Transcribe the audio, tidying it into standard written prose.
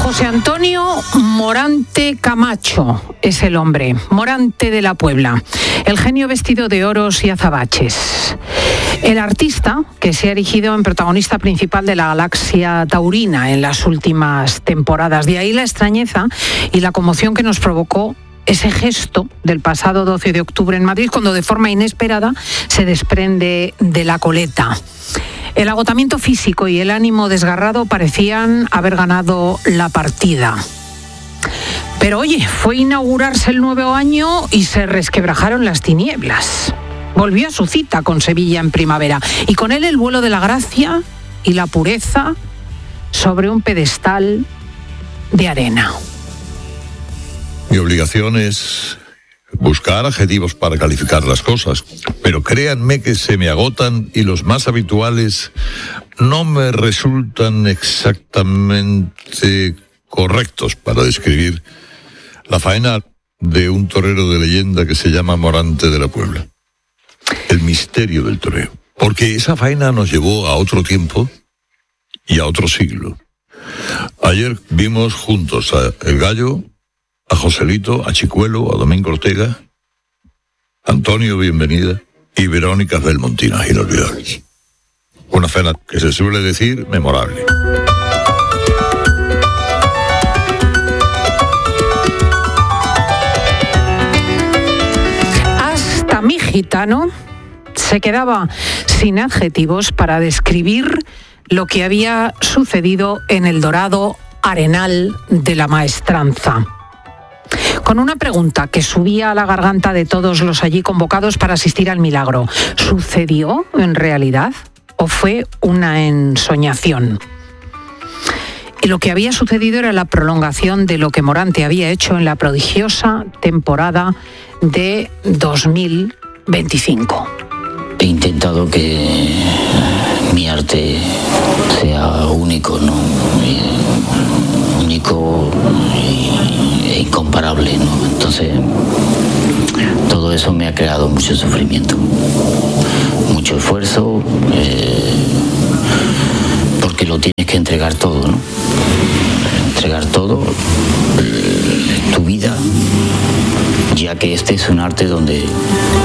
José Antonio Morante Camacho es el hombre, Morante de la Puebla, el genio vestido de oros y azabaches. El artista que se ha erigido en protagonista principal de la galaxia taurina en las últimas temporadas. De ahí la extrañeza y la conmoción que nos provocó ese gesto del pasado 12 de octubre en Madrid, cuando de forma inesperada se desprende de la coleta. El agotamiento físico y el ánimo desgarrado parecían haber ganado la partida. Pero oye, fue inaugurarse el nuevo año y se resquebrajaron las tinieblas. Volvió a su cita con Sevilla en primavera y con él el vuelo de la gracia y la pureza sobre un pedestal de arena. Mi obligación es buscar adjetivos para calificar las cosas, pero créanme que se me agotan y los más habituales no me resultan exactamente correctos para describir la faena de un torero de leyenda que se llama Morante de la Puebla. El misterio del toreo. Porque esa faena nos llevó a otro tiempo y a otro siglo. Ayer vimos juntos a El Gallo, a Joselito, a Chicuelo, a Domingo Ortega, Antonio Bienvenida y Verónica Belmontina, inolvidables. Una faena que se suele decir memorable. Hasta mi gitano se quedaba sin adjetivos para describir lo que había sucedido en el dorado arenal de la maestranza. Con una pregunta que subía a la garganta de todos los allí convocados para asistir al milagro. ¿Sucedió en realidad o fue una ensoñación? Y lo que había sucedido era la prolongación de lo que Morante había hecho en la prodigiosa temporada de 2025. He intentado que mi arte sea único, ¿no? Único e incomparable, ¿no? Entonces, todo eso me ha creado mucho sufrimiento, mucho esfuerzo, porque lo tienes que entregar todo, ¿no? Entregar todo, tu vida, ya que este es un arte donde